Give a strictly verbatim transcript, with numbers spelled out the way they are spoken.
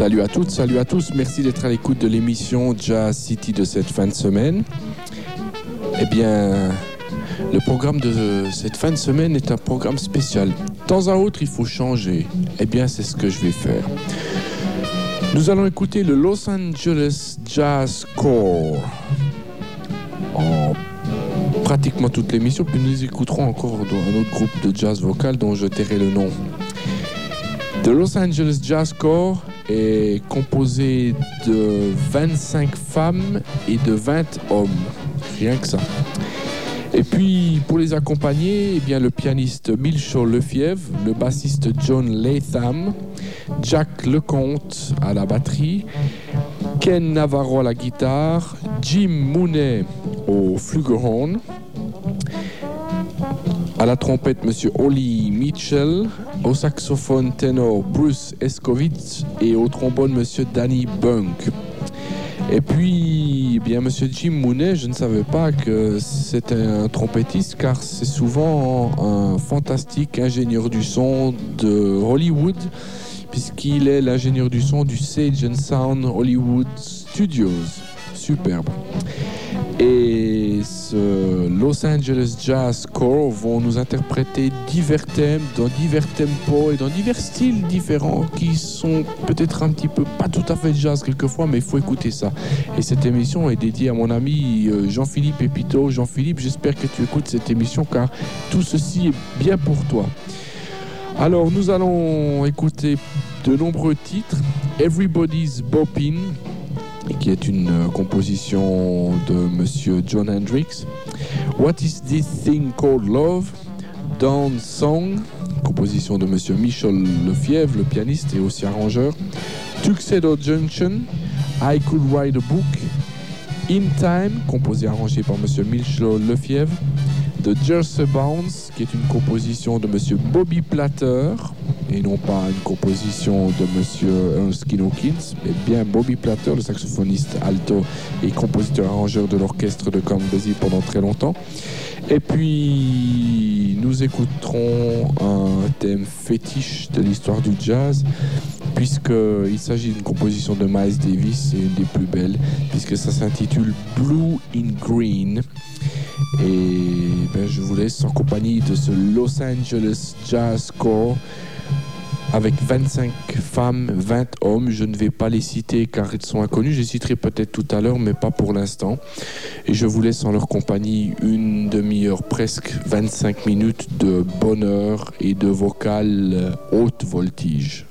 Salut à toutes, salut à tous. Merci d'être à l'écoute de l'émission Jazz City de cette fin de semaine. Eh bien, le programme de cette fin de semaine est un programme spécial. De temps à autre, il faut changer. Eh bien, c'est ce que je vais faire. Nous allons écouter le Los Angeles Jazz Corps en pratiquement toute l'émission, puis nous écouterons encore un autre groupe de jazz vocal dont je tairai le nom. Le Los Angeles Jazz Corps est composé de vingt-cinq femmes et de vingt hommes, rien que ça. Et puis pour les accompagner, eh bien, le pianiste Milcho Lefebvre, le bassiste John Latham, Jack Lecomte à la batterie, Ken Navarro à la guitare, Jim Mooney au flugelhorn, à la trompette Monsieur Ollie Mitchell, au saxophone ténor Bruce Escovitz et au trombone Monsieur Danny Bunk. Et puis, eh bien, Monsieur Jim Mooney, je ne savais pas que c'était un trompettiste, car c'est souvent un fantastique ingénieur du son de Hollywood, puisqu'il est l'ingénieur du son du Sage and Sound Hollywood Studios. Superbe. Et ce Los Angeles Jazz Corps vont nous interpréter divers thèmes dans divers tempos et dans divers styles différents qui sont peut-être un petit peu pas tout à fait jazz quelquefois, mais il faut écouter ça. Et cette émission est dédiée à mon ami Jean-Philippe Epito. Jean-Philippe, j'espère que tu écoutes cette émission car tout ceci est bien pour toi. Alors nous allons écouter de nombreux titres. Everybody's Boppin', qui est une euh, composition de Monsieur John Hendricks. What is this thing called love? Dawn Song, composition de Monsieur Michel Lefebvre, le pianiste et aussi arrangeur. Tuxedo Junction, I Could Write a Book. In Time, composé et arrangé par Monsieur Michel Lefebvre. The Jersey Bounce, qui est une composition de Monsieur Bobby Platter, et non pas une composition de Monsieur Erskine Hawkins, mais bien Bobby Platter, le saxophoniste alto et compositeur-arrangeur de l'orchestre de Count Basie pendant très longtemps. Et puis, nous écouterons un thème fétiche de l'histoire du jazz, puisqu'il s'agit d'une composition de Miles Davis, et une des plus belles, puisque ça s'intitule Blue in Green. Et ben, je vous laisse en compagnie de ce Los Angeles Jazz Corps avec vingt-cinq femmes, vingt hommes. Je ne vais pas les citer car ils sont inconnus. Je les citerai peut-être tout à l'heure, mais pas pour l'instant. Et je vous laisse en leur compagnie une demi-heure, presque vingt-cinq minutes de bonheur et de vocal haute voltige.